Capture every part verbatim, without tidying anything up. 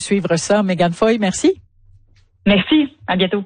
Suivre ça, Mégane Foy, merci. Merci, à bientôt.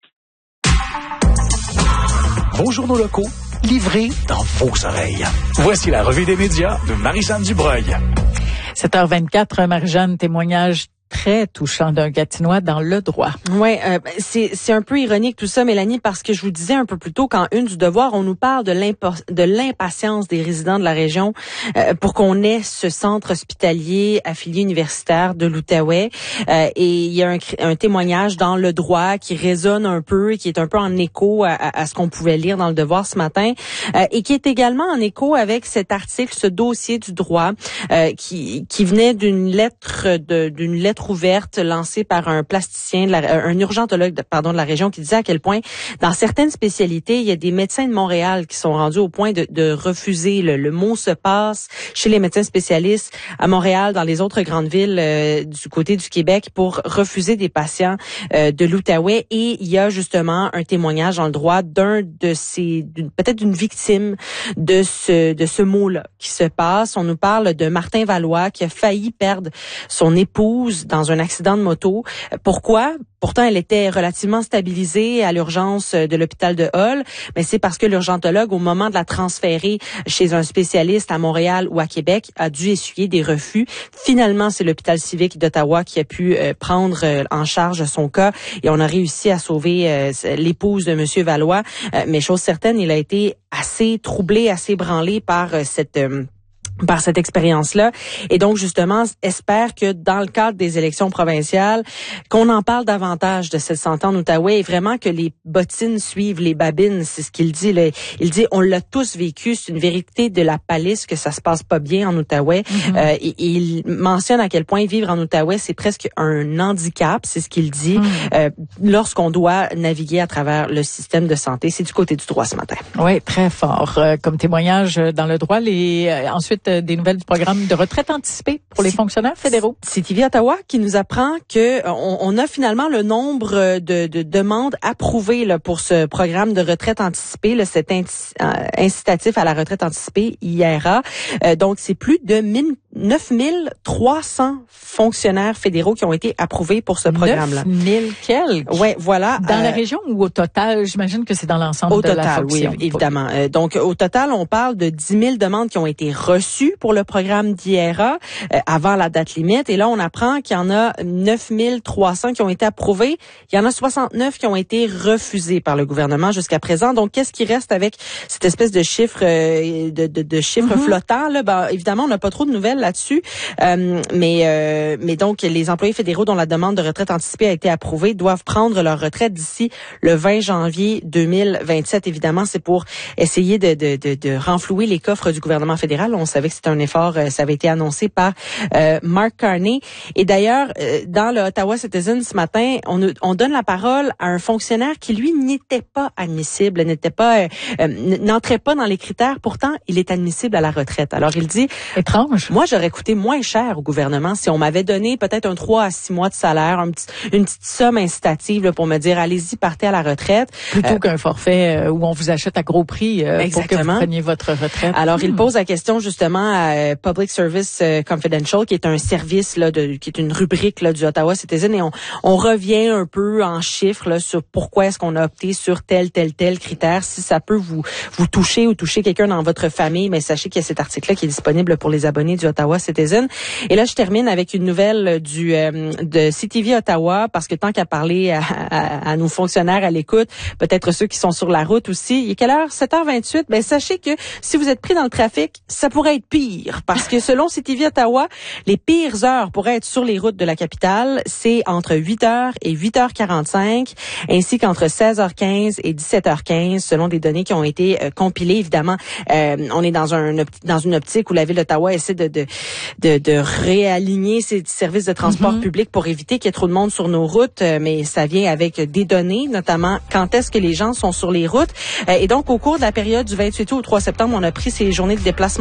Vos journaux locaux, livrés dans vos oreilles. Voici la revue des médias de Marie-Jeanne Dubreuil. sept heures vingt-quatre, Marie-Jeanne, témoignage très touchant d'un Gatinois dans Le Droit. Oui, euh, c'est c'est un peu ironique tout ça, Mélanie, parce que je vous disais un peu plus tôt qu'en une du Devoir, on nous parle de l'impo- de l'impatience des résidents de la région euh, pour qu'on ait ce centre hospitalier affilié universitaire de l'Outaouais. Euh, et il y a un, un témoignage dans Le Droit qui résonne un peu, qui est un peu en écho à, à, à ce qu'on pouvait lire dans Le Devoir ce matin, euh, et qui est également en écho avec cet article, ce dossier du droit euh, qui qui venait d'une lettre de d'une lettre ouverte lancée par un plasticien, de la, un urgentologue de, pardon, de la région qui disait à quel point, dans certaines spécialités, il y a des médecins de Montréal qui sont rendus au point de, de refuser. Le, le mot se passe chez les médecins spécialistes à Montréal, dans les autres grandes villes euh, du côté du Québec, pour refuser des patients euh, de l'Outaouais. Et il y a justement un témoignage dans Le Droit d'un de ces, d'une, peut-être d'une victime de ce de ce mot-là qui se passe. On nous parle de Martin Valois qui a failli perdre son épouse dans un accident de moto. Pourquoi? Pourtant, elle était relativement stabilisée à l'urgence de l'hôpital de Hull, mais c'est parce que l'urgentologue, au moment de la transférer chez un spécialiste à Montréal ou à Québec, a dû essuyer des refus. Finalement, c'est l'hôpital civique d'Ottawa qui a pu euh, prendre euh, en charge son cas et on a réussi à sauver euh, l'épouse de Monsieur Valois. Euh, mais chose certaine, il a été assez troublé, assez branlé par euh, cette... Euh, par cette expérience-là. Et donc, justement, espère que dans le cadre des élections provinciales, qu'on en parle davantage de cette santé en Outaouais et vraiment que les bottines suivent les babines. C'est ce qu'il dit. Là. Il dit, on l'a tous vécu. C'est une vérité de la palisse que ça se passe pas bien en Outaouais. Mm-hmm. Euh, et, et il mentionne à quel point vivre en Outaouais, c'est presque un handicap. C'est ce qu'il dit. Mm. Euh, lorsqu'on doit naviguer à travers le système de santé. C'est du côté du droit ce matin. Oui, très fort. Euh, comme témoignage dans Le Droit, les euh, ensuite des nouvelles du programme de retraite anticipée pour les fonctionnaires fédéraux. C'est T V Ottawa qui nous apprend que on, on a finalement le nombre de, de demandes approuvées là, pour ce programme de retraite anticipée, là, cet incitatif à la retraite anticipée, I R A. Euh, donc, c'est plus de neuf mille trois cents fonctionnaires fédéraux qui ont été approuvés pour ce programme-là. neuf mille quelques? Ouais, voilà. Dans euh, la région ou au total? J'imagine que c'est dans l'ensemble de total, la fonction. Oui, évidemment. Euh, donc, au total, on parle de dix mille demandes qui ont été reçues pour le programme d'I R A euh, avant la date limite. Et là, on apprend qu'il y en a neuf mille trois cents qui ont été approuvés. Il y en a soixante-neuf qui ont été refusés par le gouvernement jusqu'à présent. Donc, qu'est-ce qui reste avec cette espèce de chiffre euh, de, de, de chiffre mm-hmm. flottant là? Ben, évidemment, on n'a pas trop de nouvelles là-dessus. Euh, mais, euh, mais donc, les employés fédéraux dont la demande de retraite anticipée a été approuvée doivent prendre leur retraite d'ici le vingt janvier deux mille vingt-sept. Évidemment, c'est pour essayer de, de, de, de renflouer les coffres du gouvernement fédéral. On savait que c'était un effort, euh, ça avait été annoncé par euh, Mark Carney. Et d'ailleurs, euh, dans le Ottawa Citizen ce matin, on, on donne la parole à un fonctionnaire qui, lui, n'était pas admissible, n'était pas, euh, n'entrait pas dans les critères. Pourtant, il est admissible à la retraite. Alors, il dit... Étrange. Moi, j'aurais coûté moins cher au gouvernement si on m'avait donné peut-être un trois à six mois de salaire, un petit, une petite somme incitative là, pour me dire, allez-y, partez à la retraite. Plutôt euh, qu'un forfait euh, où on vous achète à gros prix euh, pour que vous preniez votre retraite. Alors, hmm. il pose la question justement à Public Service Confidential, qui est un service là, de, qui est une rubrique là, du Ottawa Citizen, et on, on revient un peu en chiffres là, sur pourquoi est-ce qu'on a opté sur tel, tel, tel critère. Si ça peut vous vous toucher ou toucher quelqu'un dans votre famille, mais sachez qu'il y a cet article-là qui est disponible pour les abonnés du Ottawa Citizen. Et là, je termine avec une nouvelle du euh, de C T V Ottawa, parce que tant qu'à parler à, à, à nos fonctionnaires à l'écoute, peut-être ceux qui sont sur la route aussi. Il est quelle heure? sept heures vingt-huit. Ben sachez que si vous êtes pris dans le trafic, ça pourrait être pire, parce que selon C T V Ottawa, les pires heures pour être sur les routes de la capitale, c'est entre huit heures et huit heures quarante-cinq, ainsi qu'entre seize heures quinze et dix-sept heures quinze, selon des données qui ont été euh, compilées. Évidemment, euh, on est dans un dans une optique où la ville d'Ottawa essaie de de de, de réaligner ses services de transport mm-hmm. public pour éviter qu'il y ait trop de monde sur nos routes, euh, mais ça vient avec des données, notamment quand est-ce que les gens sont sur les routes. Euh, et donc, au cours de la période du vingt-huit août au trois septembre, on a pris ces journées de déplacement-là.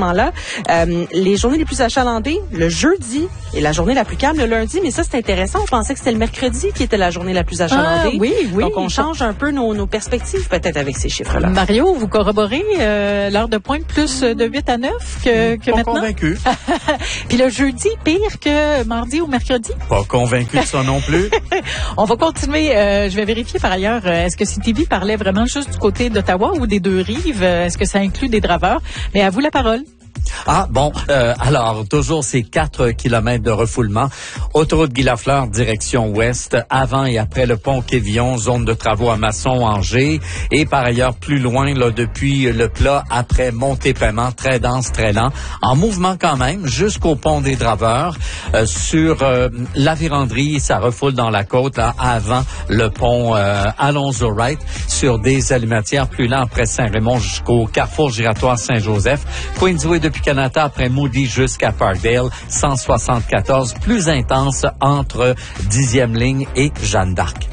Euh, les journées les plus achalandées, le jeudi, et la journée la plus calme le lundi. Mais ça, c'est intéressant. On pensait que c'était le mercredi qui était la journée la plus achalandée. Ah, oui, oui. Donc, on change un peu nos, nos perspectives peut-être avec ces chiffres-là. Mario, vous corroborez euh, l'heure de pointe plus de huit à neuf que, que Pas maintenant? convaincu. Puis le jeudi, pire que mardi ou mercredi? Pas convaincu de ça non plus. On va continuer. Euh, je vais vérifier par ailleurs, euh, est-ce que C T V parlait vraiment juste du côté d'Ottawa ou des deux rives? Euh, est-ce que ça inclut des draveurs? Mais à vous la parole. Ah, bon, euh, alors, toujours ces quatre kilomètres de refoulement. Autoroute Guy Lafleur, direction ouest, avant et après le pont Quévillon, zone de travaux à Masson-Angers. Et par ailleurs, plus loin, là, depuis le plat, après Monté-Paiement, très dense, très lent. En mouvement quand même, jusqu'au pont des Draveurs. Euh, sur euh, la Vérandrie, ça refoule dans la côte, là, avant le pont euh, Alonzo-Wright. Sur des allumatières plus lents après Saint-Raymond jusqu'au carrefour giratoire Saint-Joseph. Queensway depuis Canada après Moody jusqu'à Parkdale, cent soixante-quatorze, plus intense entre dixième ligne et Jeanne d'Arc.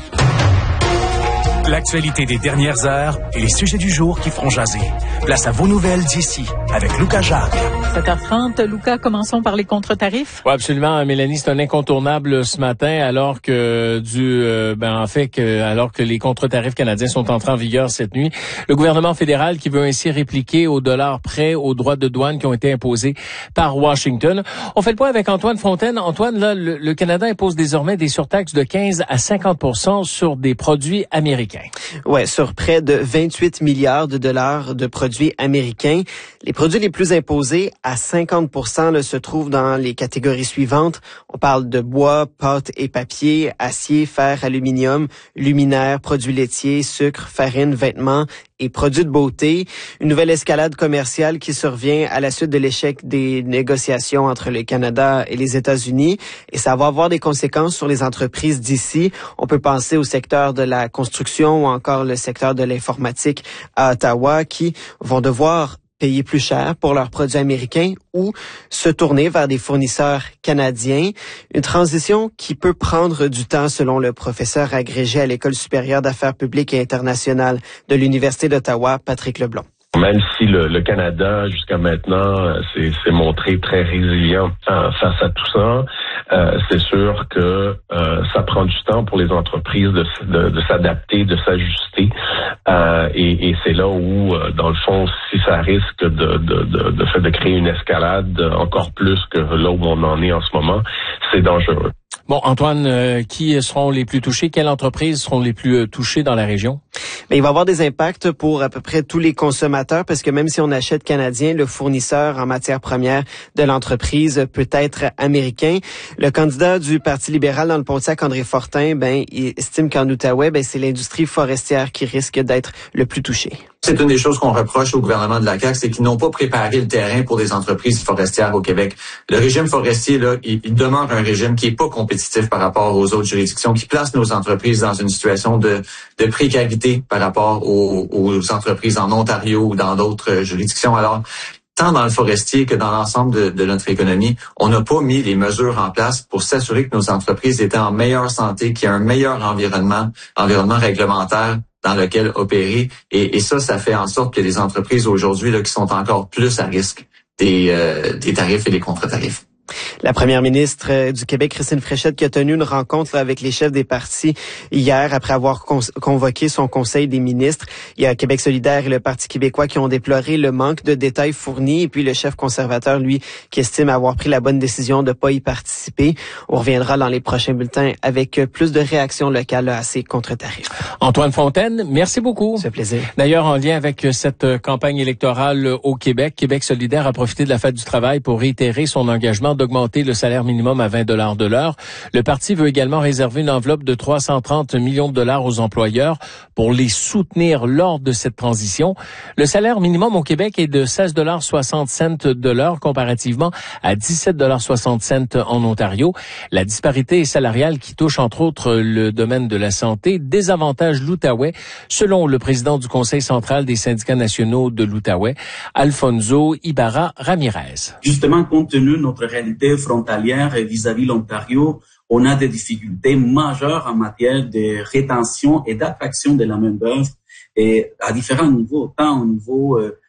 L'actualité des dernières heures et les sujets du jour qui feront jaser. Place à vos nouvelles d'ici avec Lucas Jacques. sept heures trente, Lucas, commençons par les contre-tarifs. Oui, absolument, Mélanie, c'est un incontournable ce matin, alors que du, euh, ben en fait que alors que les contre-tarifs canadiens sont entrés en vigueur cette nuit, le gouvernement fédéral qui veut ainsi répliquer au dollar près aux droits de douane qui ont été imposés par Washington. On fait le point avec Antoine Fontaine. Antoine, là, le, le Canada impose désormais des surtaxes de quinze à cinquante pour cent sur des produits américains. Ouais, sur près de vingt-huit milliards de dollars de produits américains. Les produits les plus imposés à cinquante pour cent là, se trouvent dans les catégories suivantes. On parle de bois, pâte et papier, acier, fer, aluminium, luminaires, produits laitiers, sucre, farine, vêtements et produits de beauté. Une nouvelle escalade commerciale qui survient à la suite de l'échec des négociations entre le Canada et les États-Unis. Et ça va avoir des conséquences sur les entreprises d'ici. On peut penser au secteur de la construction ou encore le secteur de l'informatique à Ottawa qui vont devoir payer plus cher pour leurs produits américains ou se tourner vers des fournisseurs canadiens. Une transition qui peut prendre du temps selon le professeur agrégé à l'École supérieure d'affaires publiques et internationales de l'Université d'Ottawa, Patrick Leblond. Même si le, le Canada, jusqu'à maintenant, s'est, s'est montré très résilient euh, face à tout ça, euh, c'est sûr que euh, ça prend du temps pour les entreprises de, de, de s'adapter, de s'ajuster. Euh, et, et c'est là où, euh, dans le fond, si ça risque de, de, de, de, fait de créer une escalade encore plus que là où on en est en ce moment, c'est dangereux. Bon, Antoine, euh, qui seront les plus touchés? Quelles entreprises seront les plus euh, touchées dans la région? Mais il va y avoir des impacts pour à peu près tous les consommateurs parce que même si on achète canadien, le fournisseur en matières premières de l'entreprise peut être américain. Le candidat du Parti libéral dans le Pontiac, André Fortin, ben, il estime qu'en Outaouais, ben, c'est l'industrie forestière qui risque d'être le plus touchée. C'est une des choses qu'on reproche au gouvernement de la C A Q, c'est qu'ils n'ont pas préparé le terrain pour des entreprises forestières au Québec. Le régime forestier, là, il, il demeure un régime qui est pas compétitif par rapport aux autres juridictions, qui place nos entreprises dans une situation de, de précarité par rapport aux, aux entreprises en Ontario ou dans d'autres juridictions. Alors, tant dans le forestier que dans l'ensemble de, de notre économie, on n'a pas mis les mesures en place pour s'assurer que nos entreprises étaient en meilleure santé, qu'il y a un meilleur environnement, environnement réglementaire dans lequel opérer. Et, et ça, ça fait en sorte que les entreprises aujourd'hui là, qui sont encore plus à risque des, euh, des tarifs et des contre-tarifs. La première ministre du Québec, Christine Fréchette, qui a tenu une rencontre là, avec les chefs des partis hier après avoir con- convoqué son conseil des ministres. Il y a Québec solidaire et le Parti québécois qui ont déploré le manque de détails fournis et puis le chef conservateur, lui, qui estime avoir pris la bonne décision de ne pas y participer. On reviendra dans les prochains bulletins avec plus de réactions locales là, à ces contre-tarifs. Antoine Fontaine, merci beaucoup. C'est un plaisir. D'ailleurs, en lien avec cette campagne électorale au Québec, Québec solidaire a profité de la fête du travail pour réitérer son engagement d'augmenter le salaire minimum à vingt dollars de l'heure. Le parti veut également réserver une enveloppe de trois cent trente millions de dollars aux employeurs pour les soutenir lors de cette transition. Le salaire minimum au Québec est de seize dollars soixante de l'heure comparativement à dix-sept dollars soixante en Ontario. La disparité salariale qui touche entre autres le domaine de la santé désavantage l'Outaouais, selon le président du Conseil central des syndicats nationaux de l'Outaouais, Alfonso Ibarra Ramirez. Justement, compte tenu de notre réalité frontalière vis-à-vis l'Ontario, on a des difficultés majeures en matière de rétention et d'attraction de la main-d'œuvre et à différents niveaux, tant au niveau euh,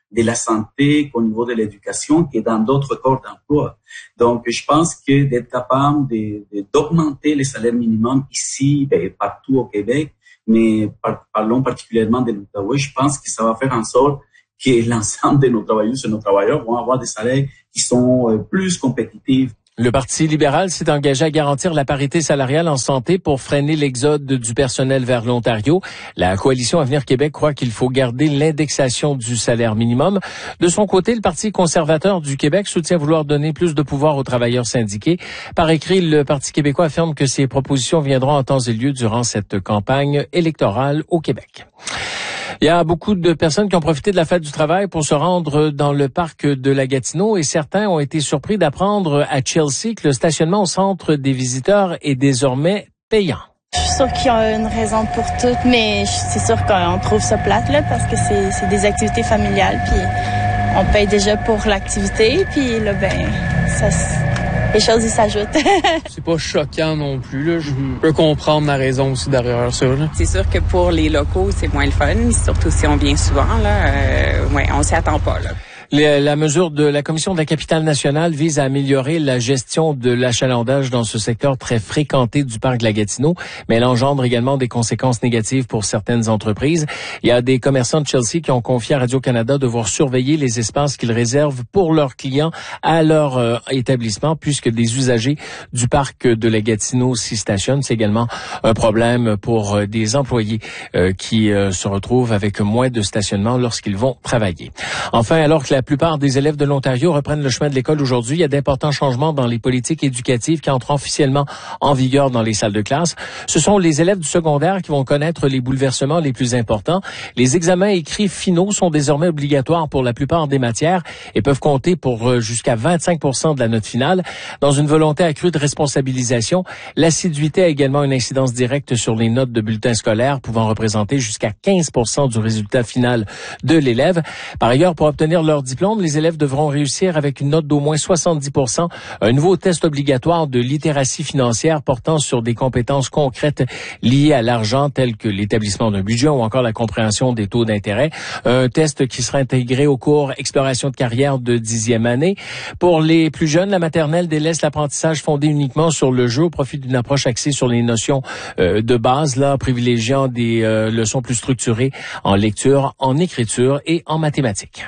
de la santé qu'au niveau de l'éducation que dans d'autres corps d'emploi. Donc, je pense que d'être capable de, de, d'augmenter les salaires minimums ici, ben, partout au Québec, mais par, parlons particulièrement de l'Outaouais, je pense que ça va faire en sorte que l'ensemble de nos travailleurs et nos travailleurs vont avoir des salaires qui sont euh, plus compétitifs. Le Parti libéral s'est engagé à garantir la parité salariale en santé pour freiner l'exode du personnel vers l'Ontario. La coalition Avenir Québec croit qu'il faut garder l'indexation du salaire minimum. De son côté, le Parti conservateur du Québec soutient vouloir donner plus de pouvoir aux travailleurs syndiqués. Par écrit, le Parti québécois affirme que ces propositions viendront en temps et lieu durant cette campagne électorale au Québec. Il y a beaucoup de personnes qui ont profité de la fête du travail pour se rendre dans le parc de la Gatineau et certains ont été surpris d'apprendre à Chelsea que le stationnement au centre des visiteurs est désormais payant. Je suis sûre qu'il y a une raison pour tout, mais c'est sûr qu'on trouve ça plate là, parce que c'est, c'est des activités familiales, puis on paye déjà pour l'activité, puis là, ben, ça, les choses y s'ajoutent. C'est pas choquant non plus, là. Je mm-hmm. peux comprendre la raison aussi derrière ça, là. C'est sûr que pour les locaux, c'est moins le fun, surtout si on vient souvent, là. Euh, ouais, on s'y attend pas, là. La mesure de la Commission de la capitale nationale vise à améliorer la gestion de l'achalandage dans ce secteur très fréquenté du parc de la Gatineau, mais elle engendre également des conséquences négatives pour certaines entreprises. Il y a des commerçants de Chelsea qui ont confié à Radio-Canada devoir surveiller les espaces qu'ils réservent pour leurs clients à leur euh, établissement, puisque des usagers du parc de la Gatineau s'y stationnent. C'est également un problème pour euh, des employés euh, qui euh, se retrouvent avec moins de stationnement lorsqu'ils vont travailler. Enfin, alors que la plupart des élèves de l'Ontario reprennent le chemin de l'école aujourd'hui, il y a d'importants changements dans les politiques éducatives qui entrent officiellement en vigueur dans les salles de classe. Ce sont les élèves du secondaire qui vont connaître les bouleversements les plus importants. Les examens écrits finaux sont désormais obligatoires pour la plupart des matières et peuvent compter pour jusqu'à vingt-cinq pour cent de la note finale. Dans une volonté accrue de responsabilisation, l'assiduité a également une incidence directe sur les notes de bulletins scolaires, pouvant représenter jusqu'à quinze pour cent du résultat final de l'élève. Par ailleurs, pour obtenir leur diplôme, les élèves devront réussir avec une note d'au moins soixante-dix pour cent, un nouveau test obligatoire de littératie financière portant sur des compétences concrètes liées à l'argent, telles que l'établissement d'un budget ou encore la compréhension des taux d'intérêt. Un test qui sera intégré au cours exploration de carrière de dixième année. Pour les plus jeunes, la maternelle délaisse l'apprentissage fondé uniquement sur le jeu au profit d'une approche axée sur les notions euh, de base, là, privilégiant des euh, leçons plus structurées en lecture, en écriture et en mathématiques.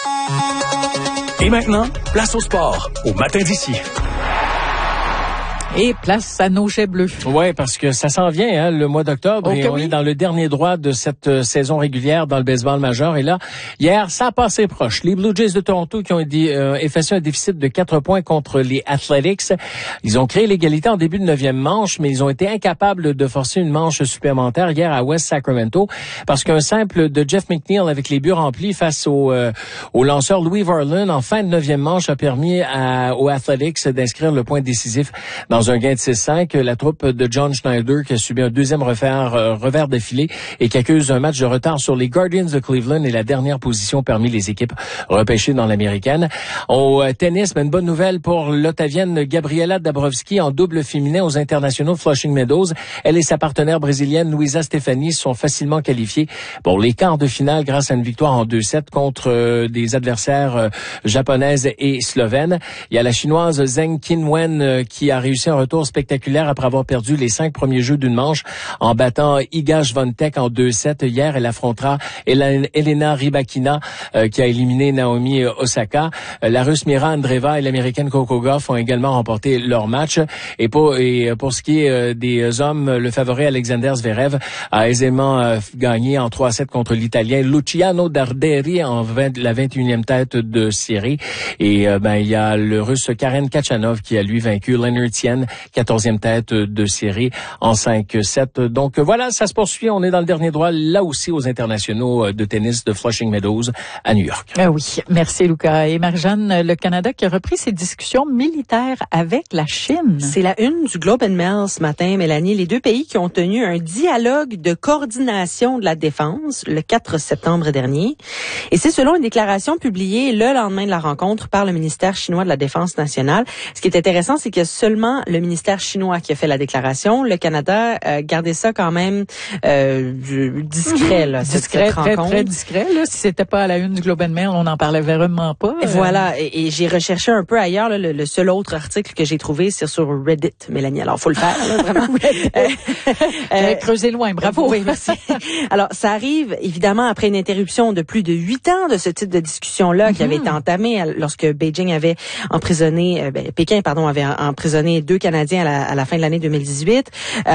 Et maintenant, place au sport, au matin d'ici. Et place à nos jets bleus. Ouais, parce que ça s'en vient, hein, le mois d'octobre, okay, et on oui. est dans le dernier droit de cette euh, saison régulière dans le baseball majeur. Et là, hier, ça a passé proche. Les Blue Jays de Toronto qui ont euh, effacé un déficit de quatre points contre les Athletics. Ils ont créé l'égalité en début de neuvième manche, mais ils ont été incapables de forcer une manche supplémentaire hier à West Sacramento parce qu'un simple de Jeff McNeil avec les buts remplis face au, euh, au lanceur Louis Varland en fin de neuvième manche a permis à, aux Athletics d'inscrire le point décisif dans Dans un gain de six cinq, la troupe de John Schneider qui a subi un deuxième revers, euh, revers d'affilée et qui accuse un match de retard sur les Guardians de Cleveland et la dernière position parmi les équipes repêchées dans l'américaine. Au euh, tennis, mais une bonne nouvelle pour l'Ottavienne Gabriela Dabrowski en double féminin aux internationaux de Flushing Meadows. Elle et sa partenaire brésilienne Luisa Stefani sont facilement qualifiées pour les quarts de finale grâce à une victoire en deux sept contre euh, des adversaires euh, japonaises et slovènes. Il y a la chinoise Zheng Qinwen euh, qui a réussi un retour spectaculaire après avoir perdu les cinq premiers jeux d'une manche en battant Iga Swiatek en deux sept. Hier, elle affrontera Elena Rybakina euh, qui a éliminé Naomi Osaka. Euh, la Russe Mira Andreeva et l'Américaine Coco Gauff ont également remporté leur match. Et pour, et pour ce qui est euh, des hommes, le favori Alexander Zverev a aisément euh, gagné en trois sept contre l'Italien Luciano Darderi en vingt, la vingt et unième tête de série. Et euh, ben il y a le Russe Karen Khachanov qui a lui vaincu Leonard Tien, quatorzième tête de série en cinq sept. Donc voilà, ça se poursuit. On est dans le dernier droit, là aussi aux internationaux de tennis de Flushing Meadows à New York. Ah oui, merci Lucas. Et Marie-Jeanne, le Canada qui a repris ses discussions militaires avec la Chine. C'est la une du Globe and Mail ce matin, Mélanie. Les deux pays qui ont tenu un dialogue de coordination de la défense le quatre septembre dernier. Et c'est selon une déclaration publiée le lendemain de la rencontre par le ministère chinois de la Défense nationale. Ce qui est intéressant, c'est que seulement le ministère chinois qui a fait la déclaration. Le Canada a gardé ça quand même euh, discret, là, cette, discret, cette très, rencontre. très discret. Là. Si c'était pas à la une du Globe and Mail, on n'en parlait vraiment pas. Et voilà, et, et j'ai recherché un peu ailleurs, là, le, le seul autre article que j'ai trouvé, c'est sur Reddit, Mélanie. Alors, faut le faire, là, vraiment. euh, creusé loin, bravo. Oui, merci. Alors, ça arrive, évidemment, après une interruption de plus de huit ans de ce type de discussion-là, mm-hmm. qui avait été entamée lorsque Beijing avait emprisonné, euh, ben, Pékin, pardon, avait emprisonné deux Canadiens à la, à la fin de l'année deux mille dix-huit.